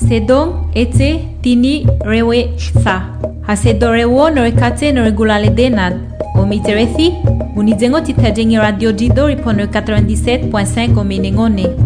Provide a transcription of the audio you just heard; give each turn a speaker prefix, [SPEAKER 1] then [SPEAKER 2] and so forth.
[SPEAKER 1] Sedong ete tini rewe sa. Hasedorewo norekate noregulale denad. Omiterethi, unizengo titajengi radio jido ripono 97.5 omenengone.